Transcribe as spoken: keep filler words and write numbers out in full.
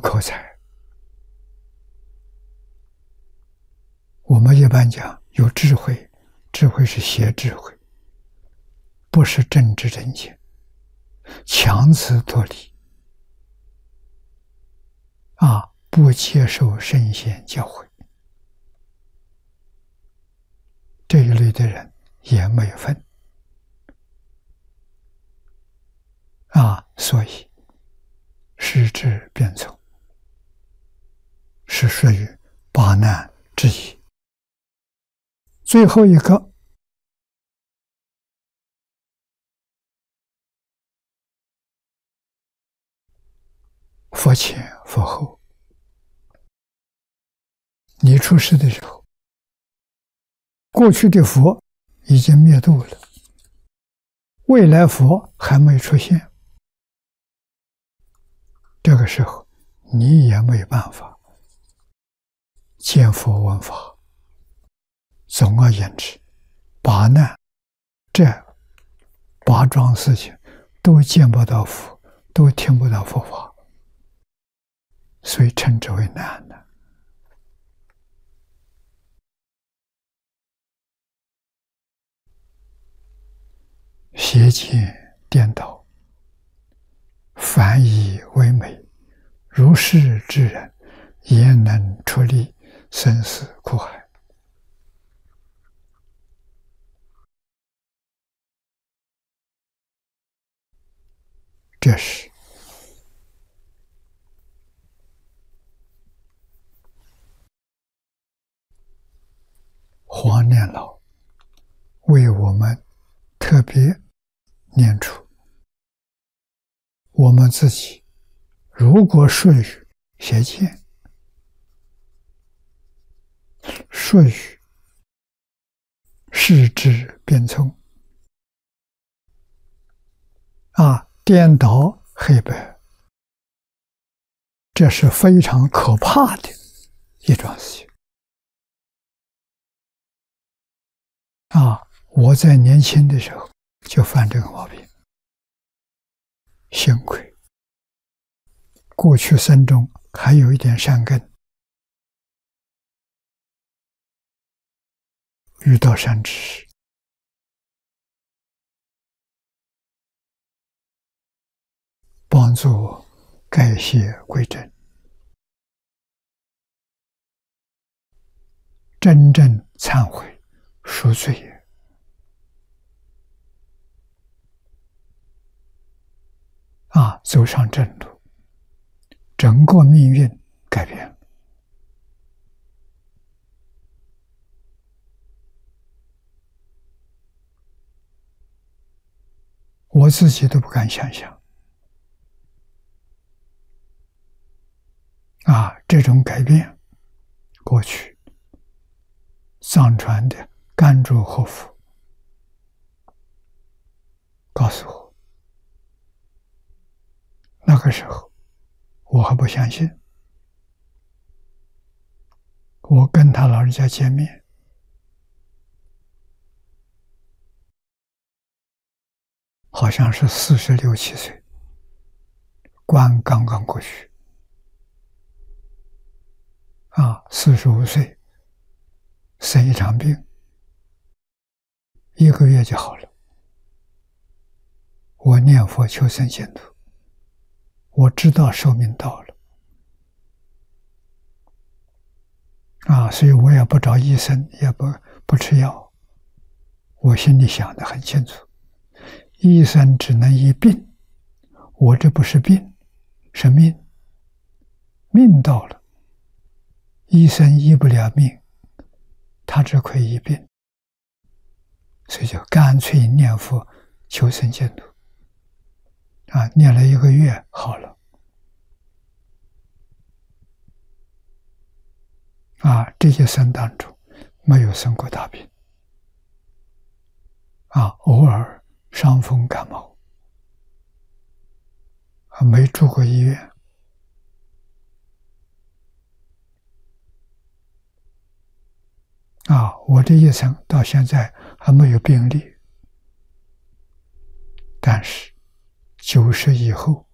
口才。我们一般讲有智慧，智慧是邪智慧，不是正知正见，强词夺理啊，不接受圣贤教诲，这一类的人也没有分啊，所以失智变聪是属于八难之一。最后一个，佛前佛后。你出世的时候，过去的佛已经灭度了，未来佛还没出现，这个时候你也没有办法见佛闻法。总而言之，八难这八桩事情都见不到佛，都听不到佛法，所以称之为难的。邪见颠倒，凡以为美，如是之人，焉能出离生死苦海？这是黄念老为我们特别念出，我们自己如果顺于邪见，顺于视之变聪啊，颠倒黑白，这是非常可怕的一桩事情啊！我在年轻的时候就犯这个毛病，幸亏过去生中还有一点善根，遇到善知识，帮助我改邪归正，真正忏悔赎罪也。啊，走上正路，整个命运改变了。我自己都不敢想象啊，这种改变，过去藏传的甘珠活佛告诉我，那个时候我还不相信。我跟他老人家见面，好像是四十六七岁，关刚刚过去啊，四十五岁生一场病，一个月就好了。我念佛求生净土，我知道寿命到了啊，所以我也不找医生，也不不吃药。我心里想得很清楚，医生只能医病，我这不是病，是命。命到了，医生医不了命，他只可以医病，所以就干脆念佛求生净土啊，念了一个月好了啊，这一生当中没有生过大病啊，偶尔伤风感冒啊，没住过医院啊，我这一生到现在还没有病例，但是九十以后